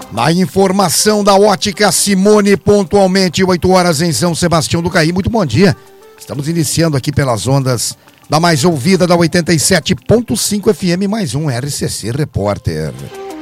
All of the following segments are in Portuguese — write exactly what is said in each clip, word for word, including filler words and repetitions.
Na informação da Ótica Simone, pontualmente oito horas em São Sebastião do Caí. Muito bom dia. Estamos iniciando aqui pelas ondas da mais ouvida da oitenta e sete ponto cinco F M, mais um R C C Repórter.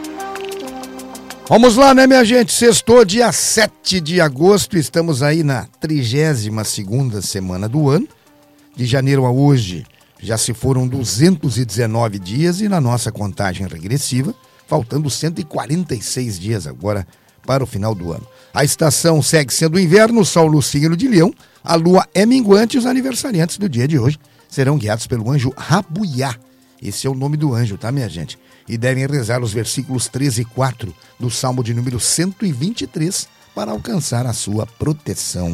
Vamos lá, né, minha gente? Sextou, dia sete de agosto, estamos aí na trigésima segunda semana do ano. De janeiro a hoje já se foram duzentos e dezenove dias e na nossa contagem regressiva, faltando cento e quarenta e seis dias agora para o final do ano. A estação segue sendo inverno, o sol no signo de Leão, a lua é minguante e os aniversariantes do dia de hoje serão guiados pelo anjo Rabuyá. Esse é o nome do anjo, tá, minha gente? E devem rezar os versículos treze e quatro do Salmo de número cento e vinte e três para alcançar a sua proteção.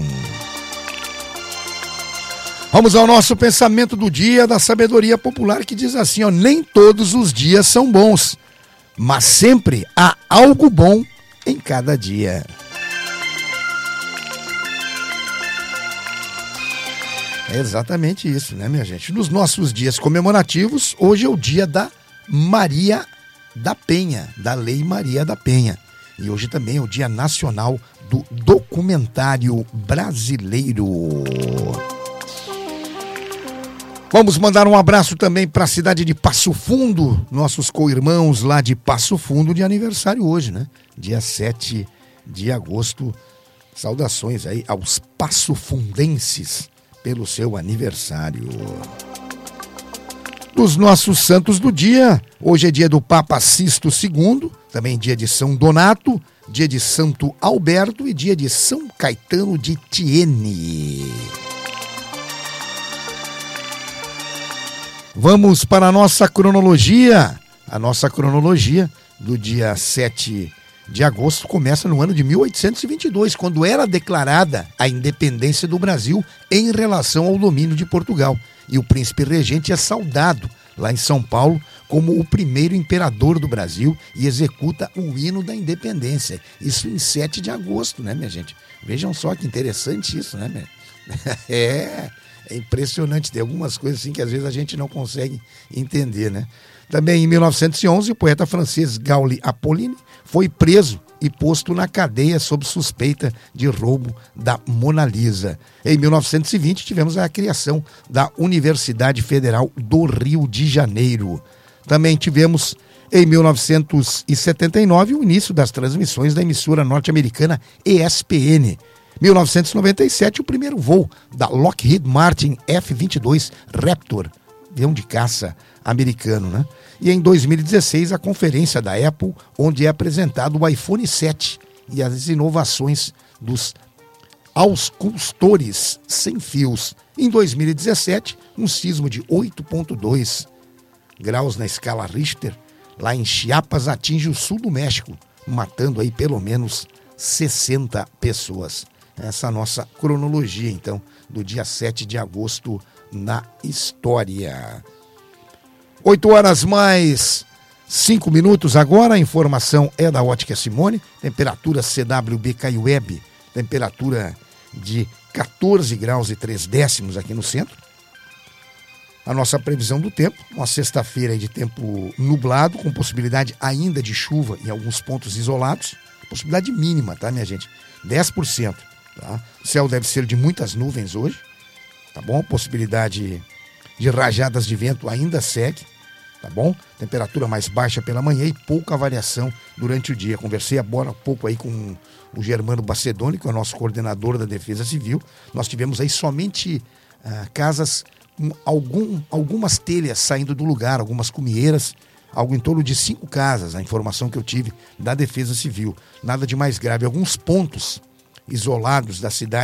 Vamos ao nosso pensamento do dia da sabedoria popular que diz assim, ó, nem todos os dias são bons, mas sempre há algo bom em cada dia. É exatamente isso, né, minha gente? Nos nossos dias comemorativos, hoje é o dia da Maria da Penha, da Lei Maria da Penha. E hoje também é o Dia Nacional do Documentário Brasileiro. Vamos mandar um abraço também para a cidade de Passo Fundo, nossos co-irmãos lá de Passo Fundo de aniversário hoje, né? Dia sete de agosto. Saudações aí aos passofundenses pelo seu aniversário. Dos nossos santos do dia, hoje é dia do Papa Sisto segundo, também dia de São Donato, dia de Santo Alberto e dia de São Caetano de Thiene. Vamos para a nossa cronologia. A nossa cronologia do dia sete de agosto começa no ano de mil oitocentos e vinte e dois, quando era declarada a independência do Brasil em relação ao domínio de Portugal. E o príncipe regente é saudado lá em São Paulo como o primeiro imperador do Brasil e executa o hino da independência. Isso em sete de agosto, né, minha gente? Vejam só que interessante isso, né, minha? É... É impressionante, tem algumas coisas assim que às vezes a gente não consegue entender, né? Também em mil novecentos e onze, o poeta francês Gauli Apolline foi preso e posto na cadeia sob suspeita de roubo da Mona Lisa. Em mil novecentos e vinte, tivemos a criação da Universidade Federal do Rio de Janeiro. Também tivemos, em mil novecentos e setenta e nove, o início das transmissões da emissora norte-americana E S P N. mil novecentos e noventa e sete, o primeiro voo da Lockheed Martin F vinte e dois Raptor, avião de caça americano, né? E em dois mil e dezesseis, a conferência da Apple, onde é apresentado o iPhone sete e as inovações dos auscultores sem fios. Em dois mil e dezessete, um sismo de oito ponto dois graus na escala Richter, lá em Chiapas, atinge o sul do México, matando aí pelo menos sessenta pessoas. Essa nossa cronologia, então, do dia sete de agosto na história. oito horas mais cinco minutos agora, a informação é da Ótica Simone, temperatura C W B K Web, temperatura de quatorze graus e três décimos aqui no centro. A nossa previsão do tempo, uma sexta-feira de tempo nublado, com possibilidade ainda de chuva em alguns pontos isolados, possibilidade mínima, tá, minha gente? dez por cento. Tá? O céu deve ser de muitas nuvens hoje, tá bom? Possibilidade de rajadas de vento ainda segue, tá bom? Temperatura mais baixa pela manhã e pouca variação durante o dia. Conversei agora há pouco aí com o Germano Bacedoni, que é o nosso coordenador da Defesa Civil. Nós tivemos aí somente ah, casas com algum, algumas telhas saindo do lugar, algumas cumieiras, algo em torno de cinco casas, a informação que eu tive da Defesa Civil. Nada de mais grave, alguns pontos isolados da cidade